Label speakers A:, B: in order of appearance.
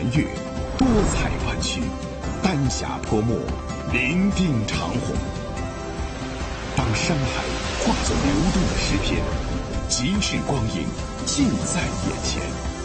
A: 南岳，多彩弯曲，丹霞泼墨，伶仃长虹。当山海化作流动的诗篇，即时光影尽在眼前。